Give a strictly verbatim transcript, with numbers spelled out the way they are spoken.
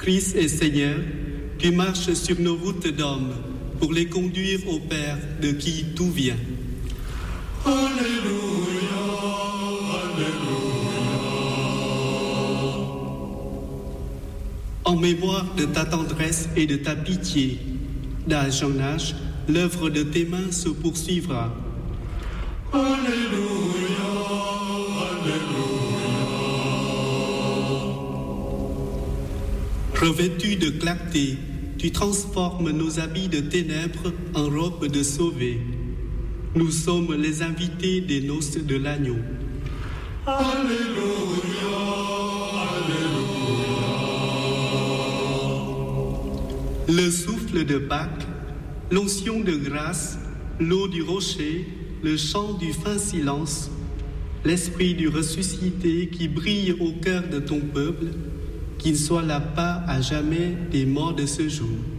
Christ et Seigneur, tu marches sur nos routes d'hommes pour les conduire au Père de qui tout vient. Alléluia, Alléluia. En mémoire de ta tendresse et de ta pitié, d'âge en âge, l'œuvre de tes mains se poursuivra. Alléluia, Alléluia. Revêtu de clarté, tu transformes nos habits de ténèbres en robes de sauvés. Nous sommes les invités des noces de l'agneau. Alléluia, Alléluia. Le souffle de Pâques, l'onction de grâce, l'eau du rocher, le chant du fin silence, l'esprit du ressuscité qui brille au cœur de ton peuple, qu'il soit la pas à jamais des morts de ce jour.